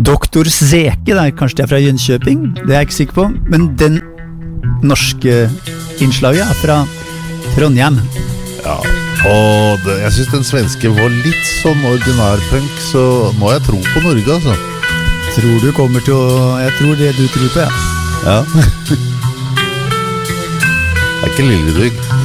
Doktor Zeke, kanskje det fra Jönköping, det jeg ikke sikker på, men den norske innslaget fra Trondheim. Ja, og jeg synes den svenske var litt sånn ordinær punk, så må jeg tro på Norge, altså. Tror du kommer til å... Jeg tror det du tror på, ja. Ja. Det ikke Lillerud.